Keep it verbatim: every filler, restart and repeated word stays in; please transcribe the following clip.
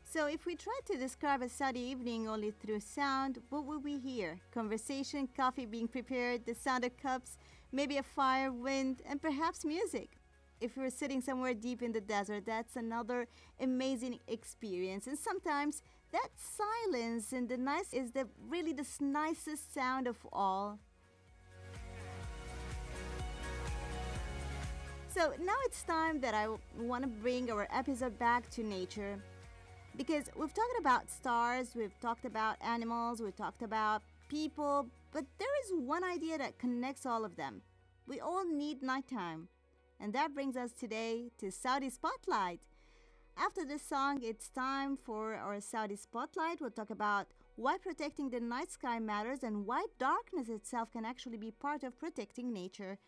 So, if we tried to describe a Saudi evening only through sound, what would we hear? Conversation, coffee being prepared, the sound of cups, maybe a fire, wind, and perhaps music. If we were sitting somewhere deep in the desert, that's another amazing experience. And sometimes that silence in the night is the really the nicest sound of all. So now it's time that I want to bring our episode back to nature. Because we've talked about stars, we've talked about animals, we've talked about people, but there is one idea that connects all of them. We all need nighttime. And that brings us today to Saudi Spotlight. After this song, it's time for our Saudi Spotlight. We'll talk about why protecting the night sky matters and why darkness itself can actually be part of protecting nature.